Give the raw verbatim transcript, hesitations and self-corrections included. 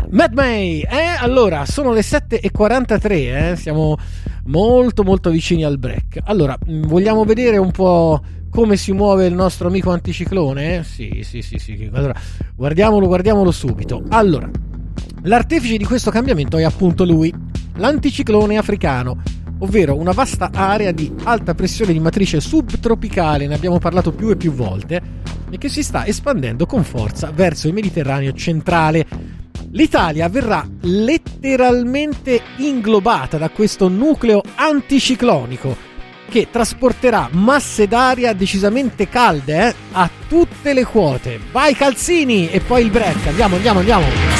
Mad May, eh? Allora, sono le sette e quarantatré, eh? Siamo molto molto vicini al break. Allora, vogliamo vedere un po' come si muove il nostro amico anticiclone? Sì, sì, sì, sì. Allora, guardiamolo, guardiamolo subito. Allora, l'artefice di questo cambiamento è appunto lui, l'anticiclone africano, ovvero una vasta area di alta pressione di matrice subtropicale, ne abbiamo parlato più e più volte, e che si sta espandendo con forza verso il Mediterraneo centrale. L'Italia verrà letteralmente inglobata da questo nucleo anticiclonico che trasporterà masse d'aria decisamente calde eh, a tutte le quote. Vai calzini! E poi il break. Andiamo, andiamo, andiamo.